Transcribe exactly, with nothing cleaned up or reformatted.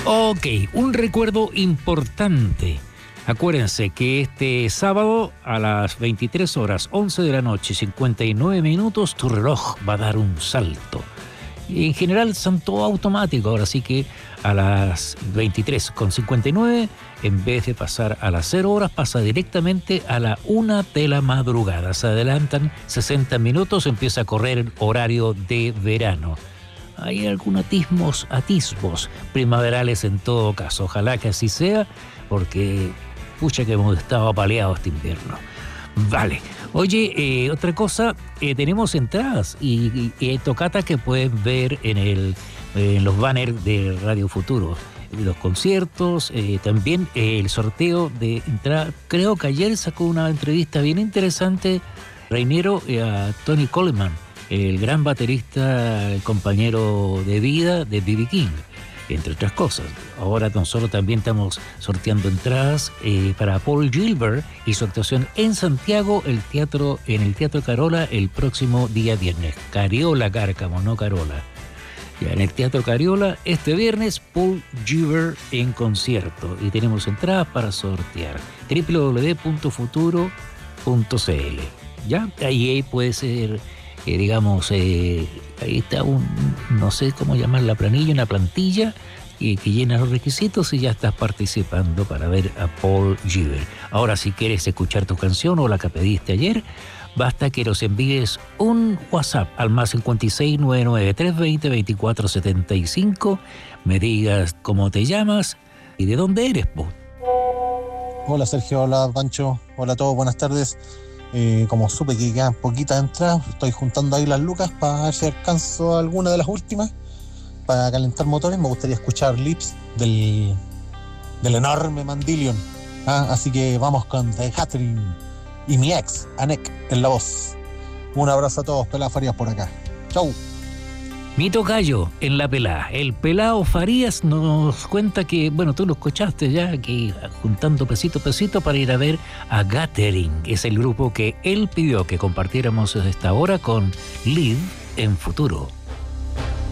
Ok, un recuerdo importante. Acuérdense que este sábado a las veintitrés horas, once de la noche, cincuenta y nueve minutos, tu reloj va a dar un salto. En general son todo automático, ahora sí que a las veintitrés con cincuenta y nueve, en vez de pasar a las cero horas, pasa directamente a la una de la madrugada. Se adelantan sesenta minutos, empieza a correr el horario de verano. Hay algunos atismos, atismos primaverales en todo caso. Ojalá que así sea, porque pucha que hemos estado apaleados este invierno. Vale. Oye, eh, otra cosa, eh, tenemos entradas y, y, y tocata que pueden ver en, el, en los banners de Radio Futuro. Los conciertos, eh, también eh, el sorteo de entrada. Creo que ayer sacó una entrevista bien interesante, Reinero, eh, a Tony Coleman, el gran baterista, el compañero de vida de B B King, entre otras cosas. Ahora tan solo también estamos sorteando entradas eh, para Paul Gilbert y su actuación en Santiago, el teatro, en el Teatro Carola, el próximo día viernes. Cariola Cárcamo, no Carola. Ya en el Teatro Cariola, este viernes, Paul Gilbert en concierto. Y tenemos entradas para sortear. doble u doble u doble u punto futuro punto c l. ¿Ya? Ahí puede ser... Eh, digamos, eh, ahí está un, no sé cómo llamar la planilla, una plantilla eh, que llena los requisitos y ya estás participando para ver a Paul Gilbert. Ahora, si quieres escuchar tu canción o la que pediste ayer, basta que nos envíes un WhatsApp al más cincuenta y seis, noventa y nueve, trescientos veinte, veinticuatro setenta y cinco, me digas cómo te llamas y de dónde eres, po. Hola Sergio, hola Pancho, hola a todos, buenas tardes. Eh, como supe que quedan poquitas entradas, estoy juntando ahí las lucas para ver si alcanzo alguna de las últimas para calentar motores. Me gustaría escuchar Lips del, del enorme Mandillion, ¿ah? Así que vamos con The Gathering y mi ex, Anek, en la voz. Un abrazo a todos, Pelá Farías por acá. Chau. Mi tocayo en la pelá. El pelao Farías nos cuenta que, bueno, tú lo escuchaste ya, que juntando pesito a pesito para ir a ver a Gathering. Es el grupo que él pidió que compartiéramos esta hora con Live en Futuro.